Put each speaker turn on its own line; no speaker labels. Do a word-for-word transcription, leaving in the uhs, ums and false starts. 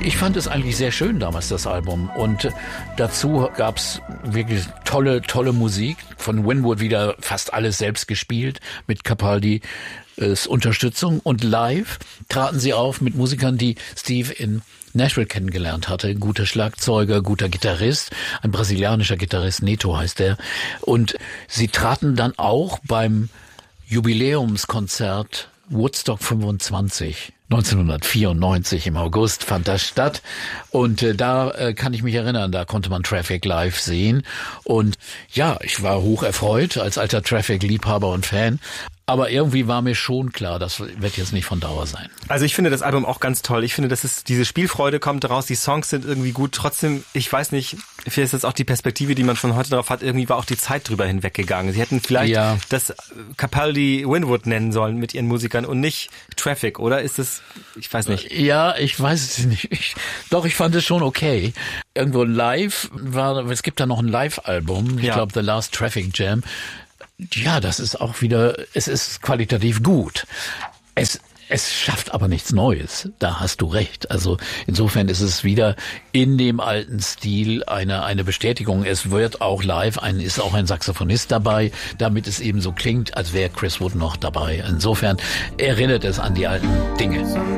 ich fand es eigentlich sehr schön damals, das Album. Und dazu gab's wirklich tolle, tolle Musik. Von Winwood wieder fast alles selbst gespielt mit Capaldi äh, Unterstützung. Und live traten sie auf mit Musikern, die Steve in Nashville kennengelernt hatte. Guter Schlagzeuger, guter Gitarrist, ein brasilianischer Gitarrist, Neto heißt der. Und sie traten dann auch beim Jubiläumskonzert Woodstock fünfundzwanzig. neunzehnhundertvierundneunzig im August fand das statt und äh, da äh, kann ich mich erinnern, da konnte man Traffic live sehen und ja, ich war hoch erfreut als alter Traffic-Liebhaber und Fan. Aber irgendwie war mir schon klar, das wird jetzt nicht von Dauer sein.
Also ich finde das Album auch ganz toll. Ich finde, dass es diese Spielfreude kommt raus, die Songs sind irgendwie gut. Trotzdem, ich weiß nicht, vielleicht ist das auch die Perspektive, die man von heute drauf hat, irgendwie war auch die Zeit drüber hinweggegangen. Sie hätten vielleicht ja. das Capaldi Winwood nennen sollen mit ihren Musikern und nicht Traffic, oder? Ist das, ich weiß nicht.
Ja, ich weiß es nicht. Ich, doch, ich fand es schon okay. Irgendwo live war, es gibt da noch ein Live-Album, ich ja. glaube The Last Traffic Jam. Ja, das ist auch wieder, es ist qualitativ gut. Es, es schafft aber nichts Neues. Da hast du recht. Also insofern ist es wieder in dem alten Stil eine, eine Bestätigung. Es wird auch live, ein, ist auch ein Saxophonist dabei, damit es eben so klingt, als wäre Chris Wood noch dabei. Insofern erinnert es an die alten Dinge.